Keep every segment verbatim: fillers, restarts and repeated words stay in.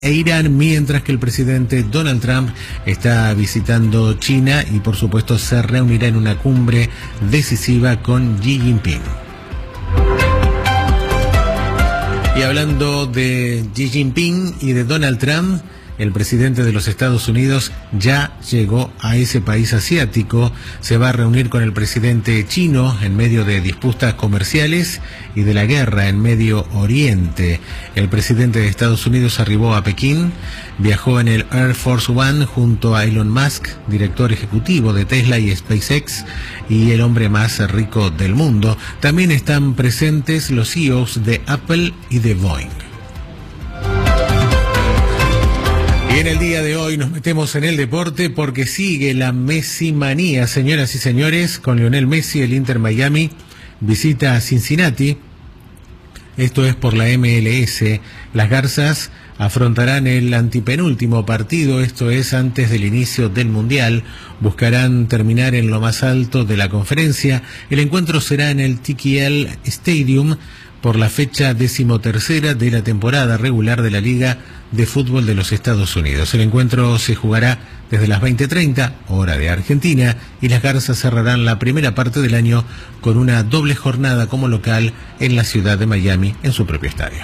e Irán, mientras que el presidente Donald Trump está visitando China y por supuesto se reunirá en una cumbre decisiva con Xi Jinping. Y hablando de Xi Jinping y de Donald Trump, el presidente de los Estados Unidos ya llegó a ese país asiático. Se va a reunir con el presidente chino en medio de disputas comerciales y de la guerra en Medio Oriente. El presidente de Estados Unidos arribó a Pekín, viajó en el Air Force One junto a Elon Musk, director ejecutivo de Tesla y SpaceX, y el hombre más rico del mundo. También están presentes los C E Os de Apple y de Boeing. Y en el día de hoy nos metemos en el deporte porque sigue la Messi manía, señoras y señores, con Lionel Messi. El Inter Miami visita a Cincinnati. Esto es por la M L S. Las Garzas afrontarán el antepenúltimo partido, esto es antes del inicio del Mundial. Buscarán terminar en lo más alto de la conferencia. El encuentro será en el T K L Stadium por la fecha decimotercera de la temporada regular de la Liga de Fútbol de los Estados Unidos. El encuentro se jugará desde las veinte treinta, hora de Argentina, y las Garzas cerrarán la primera parte del año con una doble jornada como local en la ciudad de Miami, en su propio estadio.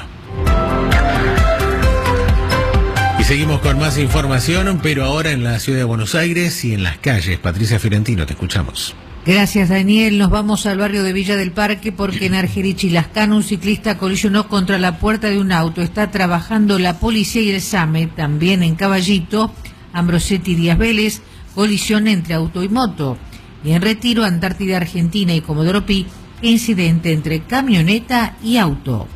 Y seguimos con más información, pero ahora en la ciudad de Buenos Aires y en las calles. Patricia Fiorentino, te escuchamos. Gracias, Daniel. Nos vamos al barrio de Villa del Parque porque en Argerich y Lascano un ciclista colisionó contra la puerta de un auto. Está trabajando la policía y el SAME. También en Caballito, Ambrosetti y Díaz Vélez, colisión entre auto y moto. Y en Retiro, Antártida Argentina y Comodoro Pi, incidente entre camioneta y auto.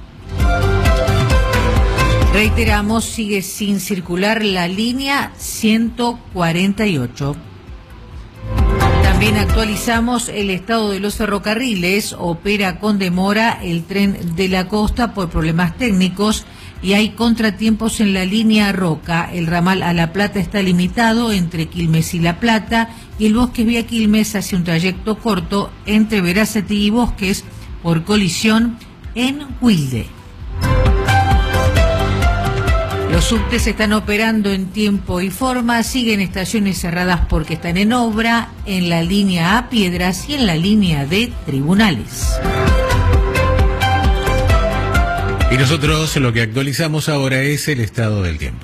Reiteramos, sigue sin circular la línea ciento cuarenta y ocho. También actualizamos el estado de los ferrocarriles. Opera con demora el tren de la costa por problemas técnicos y hay contratiempos en la línea Roca. El ramal a La Plata está limitado entre Quilmes y La Plata y el Bosques vía Quilmes hace un trayecto corto entre Veraceti y Bosques por colisión en Wilde. Los subtes están operando en tiempo y forma, siguen estaciones cerradas porque están en obra, en la línea A Piedras y en la línea D Tribunales. Y nosotros lo que actualizamos ahora es el estado del tiempo.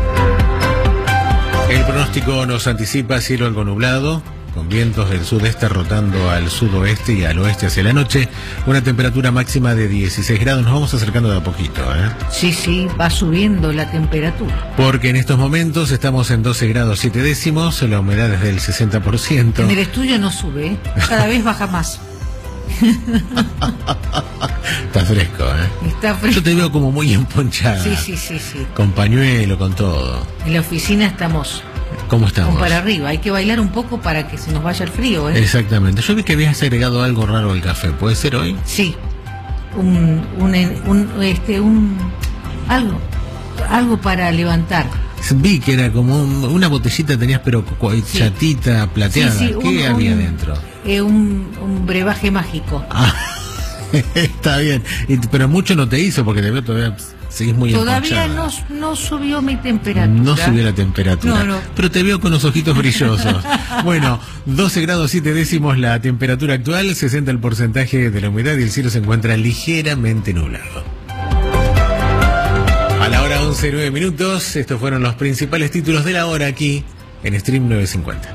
El pronóstico nos anticipa cielo algo nublado, con vientos del sudeste rotando al sudoeste y al oeste hacia la noche, una temperatura máxima de dieciséis grados. Nos vamos acercando de a poquito, ¿eh? Sí, sí, va subiendo la temperatura. Porque en estos momentos estamos en doce grados siete décimos, la humedad es del sesenta por ciento. En el estudio no sube, ¿eh? Cada vez baja más. Está fresco, ¿eh? Está fresco. Yo te veo como muy emponchada. Sí, sí, sí, sí. Con pañuelo, con todo. En la oficina estamos... ¿Cómo estamos? Para arriba, hay que bailar un poco para que se nos vaya el frío, ¿eh? Exactamente. Yo vi que habías agregado algo raro al café. ¿Puede ser hoy? Sí. Un, un, un, este, un, algo, algo para levantar. Vi que era como un, una botellita tenías, pero sí. Chatita, plateada. Sí, sí, ¿Qué un, había un, dentro? Eh, un, un brebaje mágico. Ah, está bien. Y, pero mucho no te hizo porque te veo todavía... Seguís muy Todavía no, no subió mi temperatura. No subió la temperatura. No, no. Pero te veo con los ojitos brillosos. Bueno, doce grados siete décimos la temperatura actual, sesenta el porcentaje de la humedad y el cielo se encuentra ligeramente nublado. A la hora once, nueve minutos, estos fueron los principales títulos de la hora aquí en Stream novecientos cincuenta.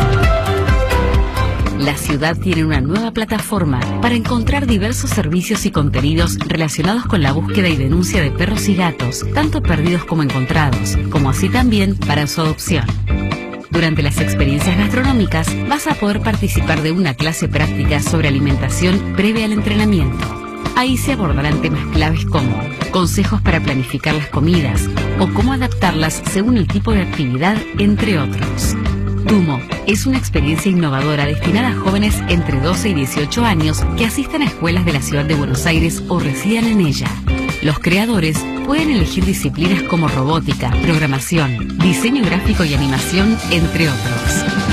La ciudad tiene una nueva plataforma para encontrar diversos servicios y contenidos relacionados con la búsqueda y denuncia de perros y gatos, tanto perdidos como encontrados, como así también para su adopción. Durante las experiencias gastronómicas vas a poder participar de una clase práctica sobre alimentación previa al entrenamiento. Ahí se abordarán temas claves como consejos para planificar las comidas o cómo adaptarlas según el tipo de actividad, entre otros. Tumo es una experiencia innovadora destinada a jóvenes entre doce y dieciocho años que asistan a escuelas de la ciudad de Buenos Aires o residan en ella. Los creadores pueden elegir disciplinas como robótica, programación, diseño gráfico y animación, entre otros.